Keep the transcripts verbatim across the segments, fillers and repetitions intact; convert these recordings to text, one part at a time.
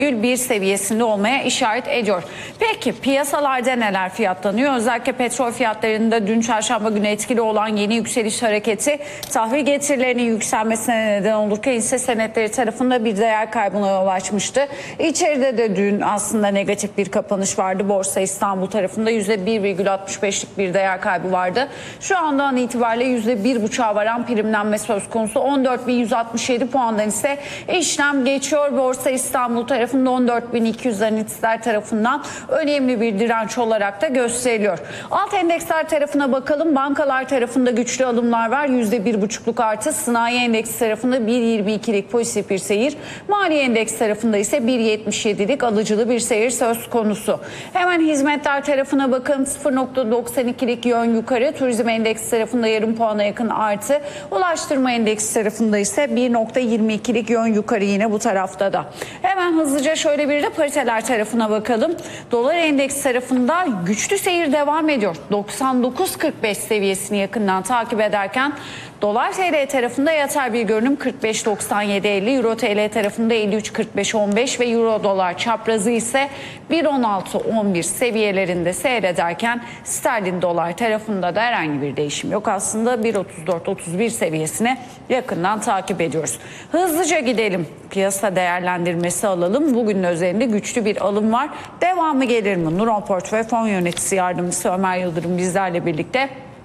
bir seviyesinde olmaya işaret ediyor. Peki piyasalarda neler fiyatlanıyor? Özellikle petrol fiyatlarında dün çarşamba günü etkili olan yeni yükseliş hareketi tahvil getirilerinin yükselmesine neden olurken hisse senetleri tarafında bir değer kaybına yol açmıştı. İçeride de dün aslında negatif bir kapanış vardı. Borsa İstanbul tarafında yüzde bir virgül altmış beşlik bir değer kaybı vardı. Şu andan itibariyle yüzde bir buçuğa varan primlenme söz konusu. on dört bin yüz altmış yedi puandan ise işlem geçiyor. Borsa İstanbul tarafında on dört bin iki yüz endeksler tarafından önemli bir direnç olarak da gösteriliyor. Alt endeksler tarafına bakalım. Bankalar tarafında güçlü alımlar var. yüzde bir buçukluk artı. Sanayi endeksi tarafında bir virgül yirmi ikilik pozitif bir seyir. Mali endeks tarafında ise bir virgül yetmiş yedilik alıcılı bir seyir söz konusu. Hemen hizmetler tarafına bakın. sıfır virgül doksan ikilik yön yukarı. Turizm endeksi tarafında yarım puana yakın artı. Ulaştırma endeksi tarafında ise bir virgül yirmi ikilik yön yukarı yine bu tarafta da. Hemen hızlıca şöyle bir de pariteler tarafına bakalım. Dolar endeks tarafında güçlü seyir devam ediyor. doksan dokuz virgül kırk beş seviyesini yakından takip ederken Dolar T L tarafında yatay bir görünüm kırk beş doksan yedi elli, Euro T L tarafında elli üç kırk beş on beş ve Euro dolar çaprazı ise bir on altı on bir seviyelerinde seyrederken sterlin dolar tarafında da herhangi bir değişim yok. Aslında bir otuz dört otuz bir seviyesine yakından takip ediyoruz. Hızlıca gidelim. Piyasa değerlendirmesi alalım. Bugünün özelinde güçlü bir alım var. Devamı gelir mi? Nuron Portföy Fon Yöneticisi Yardımcısı Ömer Yıldırım bizlerle birlikte.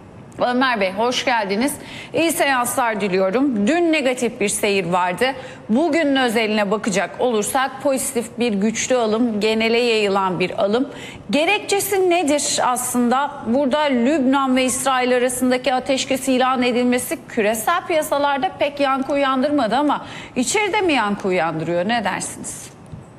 Ömer Bey hoş geldiniz. İyi seanslar diliyorum. Dün negatif bir seyir vardı. Bugünün özeline bakacak olursak pozitif bir güçlü alım, genele yayılan bir alım. Gerekçesi nedir aslında? Burada Lübnan ve İsrail arasındaki ateşkes ilan edilmesi küresel piyasalarda pek yankı uyandırmadı ama içeride mi yankı uyandırıyor? Ne dersiniz?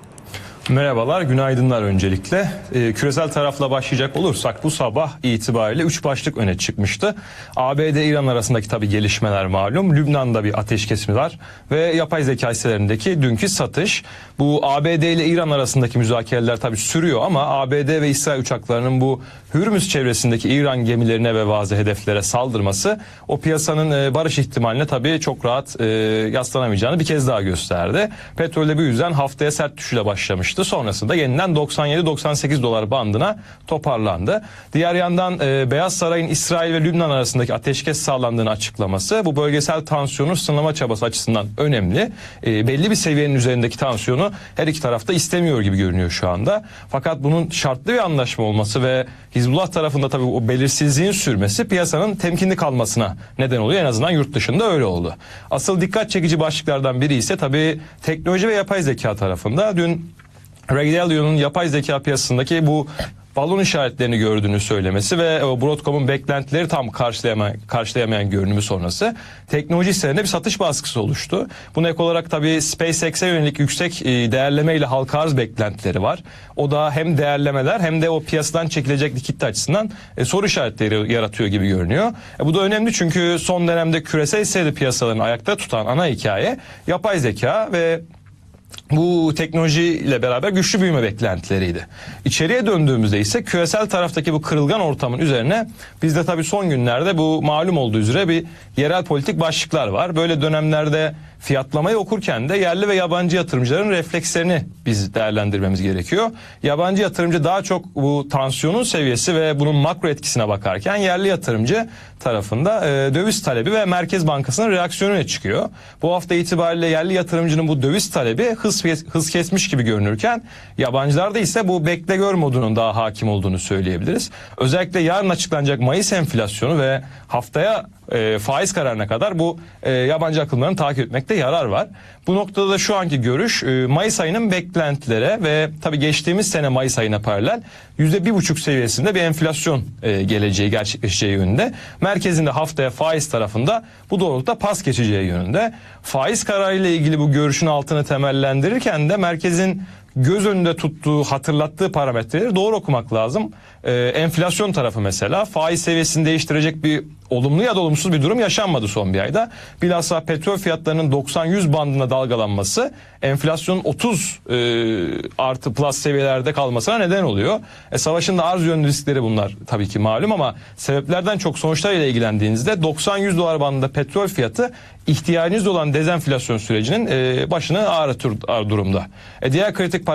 Merhabalar, günaydınlar öncelikle. Ee, küresel tarafla başlayacak olursak bu sabah itibariyle üç başlık öne çıkmıştı. A B D-İran arasındaki tabii gelişmeler malum. Lübnan'da bir ateşkes var ve yapay zeka hisselerindeki dünkü satış. Bu A B D ile İran arasındaki müzakereler tabii sürüyor ama A B D ve İsrail uçaklarının bu Hürmüz çevresindeki İran gemilerine ve bazı hedeflere saldırması o piyasanın barış ihtimaline tabii çok rahat yaslanamayacağını bir kez daha gösterdi. Petrolde bu yüzden haftaya sert düşüşle başlamıştı. Sonrasında yeniden doksan yedi doksan sekiz dolar bandına toparlandı. Diğer yandan e, Beyaz Saray'ın İsrail ve Lübnan arasındaki ateşkes sağlandığını açıklaması bu bölgesel tansiyonu sınırlama çabası açısından önemli. E, belli bir seviyenin üzerindeki tansiyonu her iki tarafta istemiyor gibi görünüyor şu anda. Fakat bunun şartlı bir anlaşma olması ve Hizbullah tarafında tabii o belirsizliğin sürmesi piyasanın temkinli kalmasına neden oluyor. En azından yurt dışında öyle oldu. Asıl dikkat çekici başlıklardan biri ise tabii teknoloji ve yapay zeka tarafında. Dün Ray Dalio'nun yapay zeka piyasasındaki bu balon işaretlerini gördüğünü söylemesi ve Broadcom'un beklentileri tam karşılayamayan, karşılayamayan görünümü sonrası teknoloji hisselerinde bir satış baskısı oluştu. Buna ek olarak tabii SpaceX'e yönelik yüksek değerleme ile halka arz beklentileri var. O da hem değerlemeler hem de o piyasadan çekilecek likitte açısından e, soru işaretleri yaratıyor gibi görünüyor. E, bu da önemli çünkü son dönemde küresel hisse piyasalarını ayakta tutan ana hikaye yapay zeka ve bu teknolojiyle beraber güçlü büyüme beklentileriydi. İçeriye döndüğümüzde ise küresel taraftaki bu kırılgan ortamın üzerine bizde tabii son günlerde bu malum olduğu üzere bir yerel politik başlıklar var. Böyle dönemlerde fiyatlamayı okurken de yerli ve yabancı yatırımcıların reflekslerini biz değerlendirmemiz gerekiyor. Yabancı yatırımcı daha çok bu tansiyonun seviyesi ve bunun makro etkisine bakarken yerli yatırımcı tarafında e, döviz talebi ve Merkez Bankası'nın reaksiyonuyla çıkıyor. Bu hafta itibariyle yerli yatırımcının bu döviz talebi hız, hız kesmiş gibi görünürken yabancılarda ise bu bekle gör modunun daha hakim olduğunu söyleyebiliriz. Özellikle yarın açıklanacak Mayıs enflasyonu ve haftaya e, faiz kararına kadar bu e, yabancı akımlarını takip etmekte yarar var. Bu noktada da şu anki görüş e, Mayıs ayının beklentilere ve tabii geçtiğimiz sene Mayıs ayına paralel yüzde bir buçuk seviyesinde bir enflasyon e, geleceği gerçekleşeceği yönünde. Merkezin de haftaya faiz tarafında bu doğrultuda pas geçeceği yönünde. Faiz kararıyla ilgili bu görüşün altını temellendirirken de merkezin göz önünde tuttuğu, hatırlattığı parametreleri doğru okumak lazım. Ee, enflasyon tarafı mesela faiz seviyesini değiştirecek bir olumlu ya da olumsuz bir durum yaşanmadı son bir ayda. Bilhassa petrol fiyatlarının doksan yüz bandına dalgalanması enflasyonun otuz e, artı plus seviyelerde kalmasına neden oluyor. E, savaşın da arz yönlü riskleri bunlar tabii ki malum ama sebeplerden çok sonuçlarıyla ilgilendiğinizde doksan yüz dolar bandında petrol fiyatı ihtiyacınız olan dezenflasyon sürecinin e, başını ağrıtır durumda. E, diğer kritik